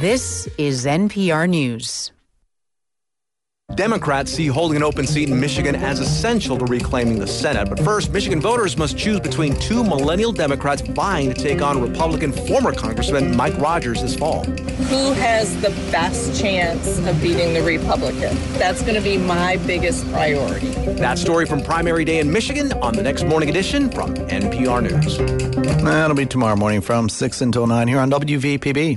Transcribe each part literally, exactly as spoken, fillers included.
This is N P R News. Democrats see holding an open seat in Michigan as essential to reclaiming the Senate. But first, Michigan voters must choose between two millennial Democrats vying to take on Republican former Congressman Mike Rogers this fall. Who has the best chance of beating the Republican? That's going to be my biggest priority. That story from primary day in Michigan on the next morning edition from N P R News. That'll be tomorrow morning from six until nine here on W V P B.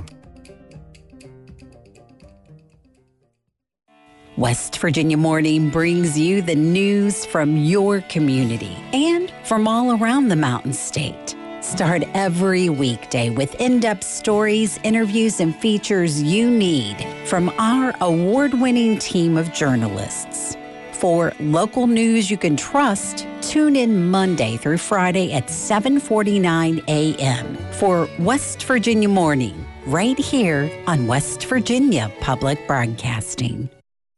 West Virginia Morning brings you the news from your community and from all around the Mountain State. Start every weekday with in-depth stories, interviews, and features you need from our award-winning team of journalists. For local news you can trust, tune in Monday through Friday at seven forty-nine a.m. for West Virginia Morning, right here on West Virginia Public Broadcasting.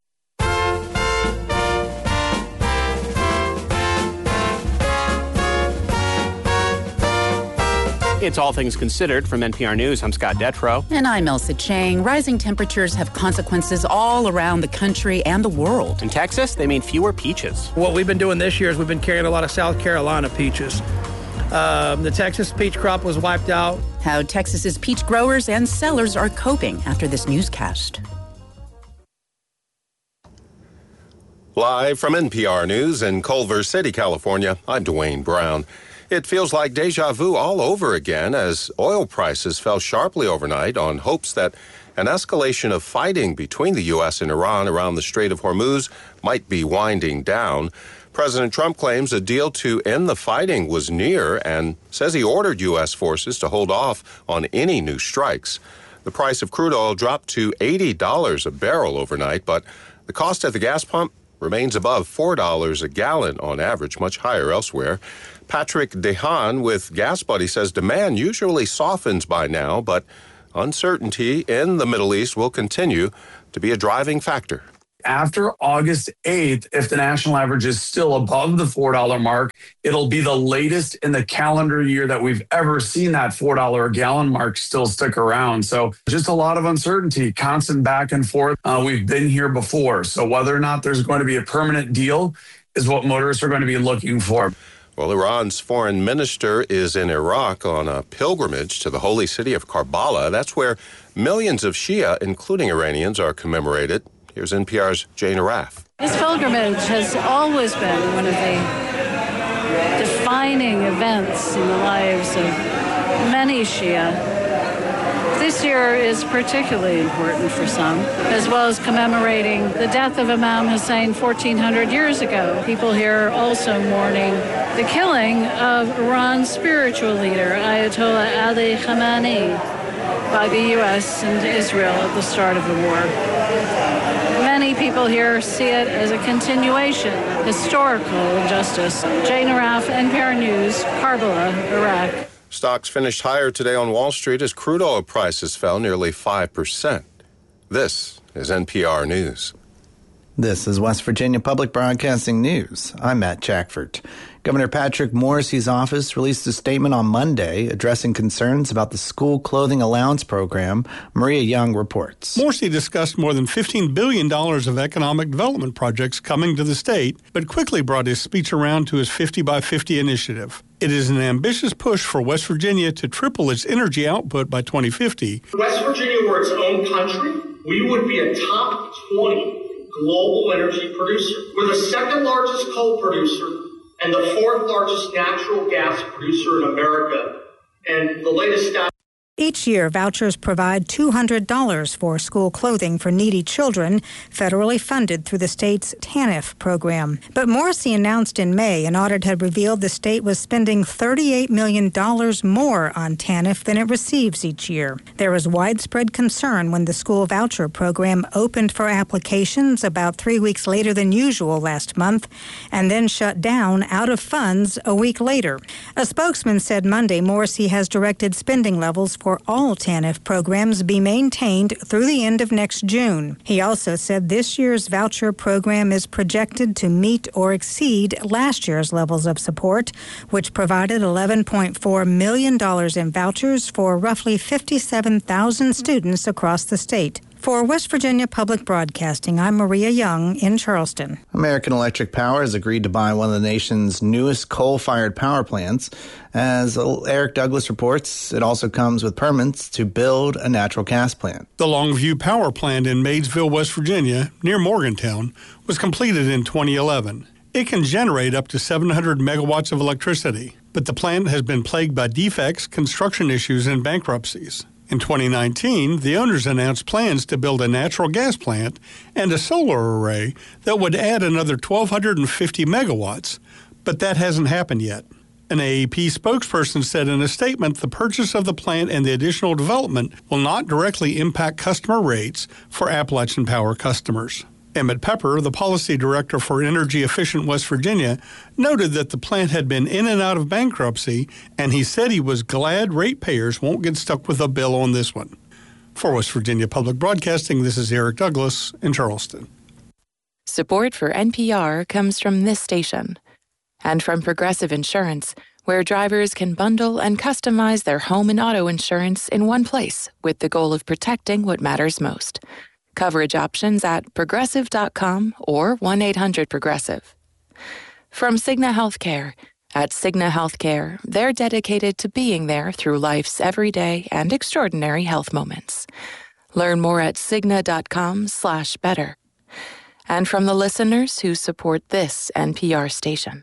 It's All Things Considered from N P R News. I'm Scott Detrow. And I'm Elsa Chang. Rising temperatures have consequences all around the country and the world. In Texas, they mean fewer peaches. What we've been doing this year is we've been carrying a lot of South Carolina peaches. Um, the Texas peach crop was wiped out. How Texas's peach growers and sellers are coping after this newscast. Live from N P R News in Culver City, California, I'm Dwayne Brown. It feels like deja vu all over again as oil prices fell sharply overnight on hopes that an escalation of fighting between the U S and Iran around the Strait of Hormuz might be winding down. President Trump claims a deal to end the fighting was near and says he ordered U S forces to hold off on any new strikes. The price of crude oil dropped to eighty dollars a barrel overnight, but the cost at the gas pump remains above four dollars a gallon on average, much higher elsewhere. Patrick DeHaan with Gas Buddy says demand usually softens by now, but uncertainty in the Middle East will continue to be a driving factor. After August eighth, if the national average is still above the four dollar mark, it'll be the latest in the calendar year that we've ever seen that four dollar a gallon mark still stick around. So just a lot of uncertainty, constant back and forth. Uh, we've been here before. So whether or not there's going to be a permanent deal is what motorists are going to be looking for. Well, Iran's foreign minister is in Iraq on a pilgrimage to the holy city of Karbala. That's where millions of Shia, including Iranians, are commemorated. Here's N P R's Jane Arraf. This pilgrimage has always been one of the defining events in the lives of many Shia. This year is particularly important for some, as well as commemorating the death of Imam Hussein fourteen hundred years ago. People here also mourning the killing of Iran's spiritual leader, Ayatollah Ali Khamenei, by the U S and Israel at the start of the war. Many people here see it as a continuation of historical injustice. Jane Arraf, N P R News, Karbala, Iraq. Stocks finished higher today on Wall Street as crude oil prices fell nearly five percent. This is N P R News. This is West Virginia Public Broadcasting News. I'm Matt Jackford. Governor Patrick Morrisey's office released a statement on Monday addressing concerns about the school clothing allowance program. Maria Young reports. Morrisey discussed more than fifteen billion dollars of economic development projects coming to the state, but quickly brought his speech around to his fifty by fifty initiative. It is an ambitious push for West Virginia to triple its energy output by twenty fifty. If West Virginia were its own country, we would be a top twenty global energy producer. We're the second largest coal producer and the fourth largest natural gas producer in America. And the latest stat. Each year, vouchers provide two hundred dollars for school clothing for needy children, federally funded through the state's TANF program. But Morrisey announced in May an audit had revealed the state was spending thirty-eight million dollars more on TANF than it receives each year. There was widespread concern when the school voucher program opened for applications about three weeks later than usual last month, and then shut down out of funds a week later. A spokesman said Monday Morrisey has directed spending levels for for all TANF programs be maintained through the end of next June. He also said this year's voucher program is projected to meet or exceed last year's levels of support, which provided eleven point four million dollars in vouchers for roughly fifty-seven thousand students across the state. For West Virginia Public Broadcasting, I'm Maria Young in Charleston. American Electric Power has agreed to buy one of the nation's newest coal-fired power plants. As Eric Douglas reports, it also comes with permits to build a natural gas plant. The Longview Power Plant in Maysville, West Virginia, near Morgantown, was completed in twenty eleven. It can generate up to seven hundred megawatts of electricity, but the plant has been plagued by defects, construction issues, and bankruptcies. In twenty nineteen, the owners announced plans to build a natural gas plant and a solar array that would add another one thousand two hundred fifty megawatts, but that hasn't happened yet. An A E P spokesperson said in a statement the purchase of the plant and the additional development will not directly impact customer rates for Appalachian Power customers. Emmett Pepper, the policy director for Energy Efficient West Virginia, noted that the plant had been in and out of bankruptcy, and he said he was glad ratepayers won't get stuck with a bill on this one. For West Virginia Public Broadcasting, this is Eric Douglas in Charleston. Support for N P R comes from this station and from Progressive Insurance, where drivers can bundle and customize their home and auto insurance in one place with the goal of protecting what matters most. Coverage options at progressive dot com or one eight hundred progressive. From Cigna Healthcare. At Cigna Healthcare, they're dedicated to being there through life's everyday and extraordinary health moments. Learn more at cigna dot com slash better. And from the listeners who support this N P R station.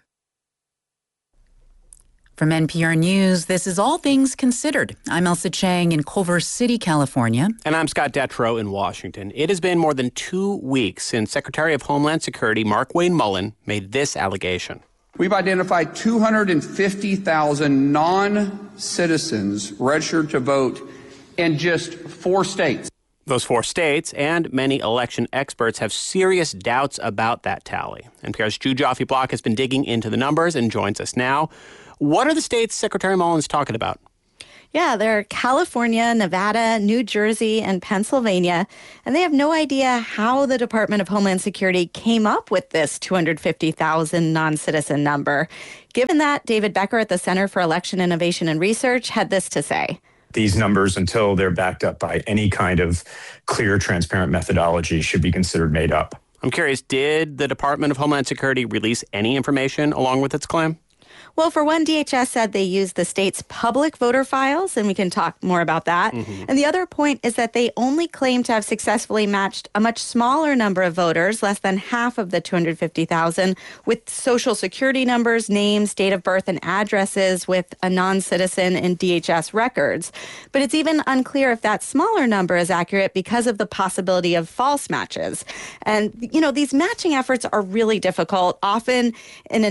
From N P R News, this is All Things Considered. I'm Elsa Chang in Culver City, California. And I'm Scott Detrow in Washington. It has been more than two weeks since Secretary of Homeland Security Mark Wayne Mullen made this allegation. We've identified two hundred fifty thousand non-citizens registered to vote in just four states. Those four states and many election experts have serious doubts about that tally. N P R's Ju Joffe Block has been digging into the numbers and joins us now. What are the states Secretary Mullen's talking about? Yeah, they're California, Nevada, New Jersey, and Pennsylvania, and they have no idea how the Department of Homeland Security came up with this two hundred fifty thousand non-citizen number. Given that, David Becker at the Center for Election Innovation and Research had this to say. These numbers, until they're backed up by any kind of clear, transparent methodology, should be considered made up. I'm curious, did the Department of Homeland Security release any information along with its claim? Well, for one, D H S said they used the state's public voter files, and we can talk more about that. Mm-hmm. And the other point is that they only claim to have successfully matched a much smaller number of voters, less than half of the two hundred fifty thousand, with social security numbers, names, date of birth, and addresses with a non-citizen in D H S records. But it's even unclear if that smaller number is accurate because of the possibility of false matches. And, you know, these matching efforts are really difficult, often in an